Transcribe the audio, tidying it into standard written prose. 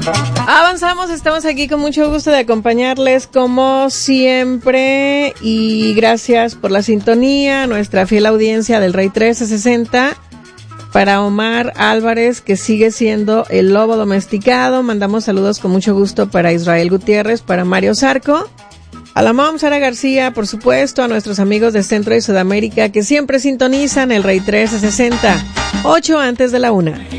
Avanzamos, estamos aquí con mucho gusto de acompañarles como siempre y gracias por la sintonía, nuestra fiel audiencia del Rey 1360. Para Omar Álvarez, que sigue siendo el lobo domesticado, mandamos saludos con mucho gusto para Israel Gutiérrez, para Mario Zarco, a la mom Sara García, por supuesto, a nuestros amigos de Centro y Sudamérica que siempre sintonizan el Rey 1360, 8 antes de la 1.